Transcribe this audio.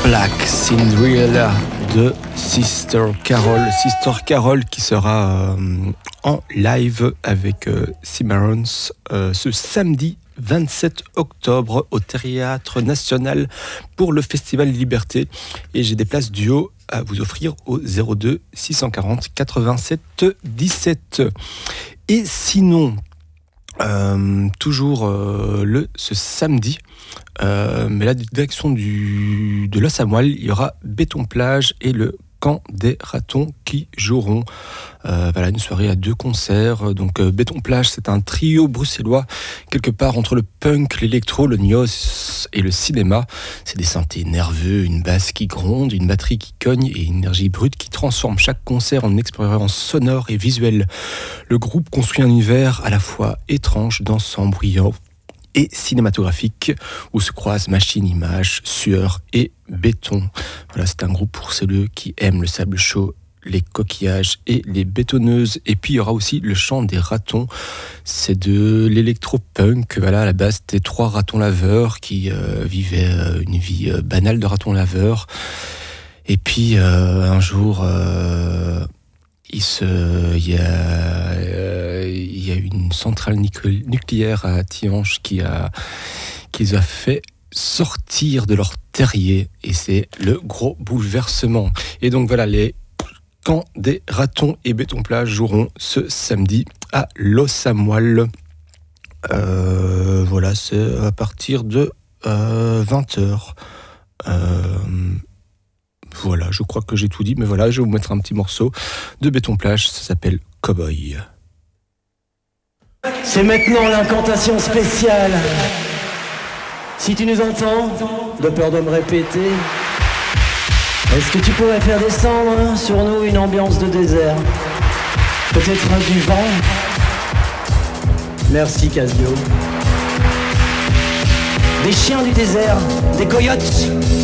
Black Cinderella de Sister Carol qui sera en live avec Cimarrons ce samedi 27 octobre au Théâtre National pour le Festival Liberté, et j'ai des places duo à vous offrir au 02 640 87 17. Et sinon, toujours ce samedi, mais la direction de l'Os à Moelle, il y aura Béton Plage et le Camp des Ratons qui joueront. Voilà, une soirée à 2 concerts. Donc Béton Plage, c'est un trio bruxellois quelque part entre le punk, l'électro, le neos et le cinéma. C'est des synthés nerveux, une basse qui gronde, une batterie qui cogne et une énergie brute qui transforme chaque concert en expérience sonore et visuelle. Le groupe construit un univers à la fois étrange, dansant, bruyant et cinématographique, où se croisent machine, image, sueur et béton. Voilà, c'est un groupe pour ceux qui aiment le sable chaud, les coquillages et les bétonneuses. Et puis il y aura aussi le chant des ratons. C'est de l'électro-punk. Voilà, à la base, c'était 3 ratons laveurs qui vivaient une vie banale de ratons laveurs. Et puis un jour, il y a une centrale nucléaire à Tihange qui les a fait sortir de leur terrier, et c'est le gros bouleversement. Et donc voilà, les Camps des Ratons et Béton Plage joueront ce samedi à l'Os à Moelle. Voilà, c'est à partir de 20h. Voilà, je crois que j'ai tout dit, mais voilà, je vais vous mettre un petit morceau de Béton Plage, ça s'appelle Cowboy. C'est maintenant l'incantation spéciale. Si tu nous entends, de peur de me répéter, est-ce que tu pourrais faire descendre sur nous une ambiance de désert? Peut-être du vent? Merci Casio. Des chiens du désert, des coyotes,